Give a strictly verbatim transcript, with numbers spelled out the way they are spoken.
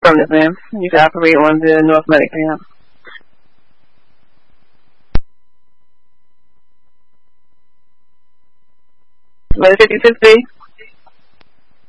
Affirmative, ma'am. You can operate on the North Medic camp. Medic fifty-six B.